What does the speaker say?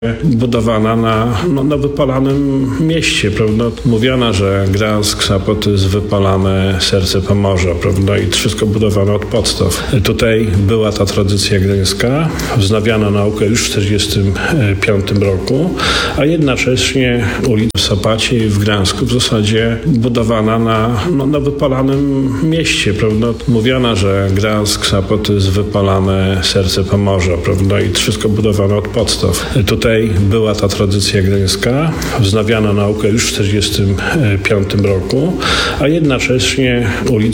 budowana na wypalanym mieście, prawda? Mówiono, że Gdańsk, Sopot to jest wypalane serce Pomorza, prawda? I wszystko budowane od podstaw. Tutaj była ta tradycja gdańska, wznawiano naukę już w 1945 roku, a jednocześnie ulica w Sopocie i w Gdańsku w zasadzie budowana na wypalanym mieście, prawda? Mówiono, że Gdańsk, Sopot to jest wypalane serce Pomorza, prawda? I wszystko budowane od podstaw. Tutaj była ta tradycja gdańska, wznawiano naukę już w 1945 roku, a jednocześnie ulica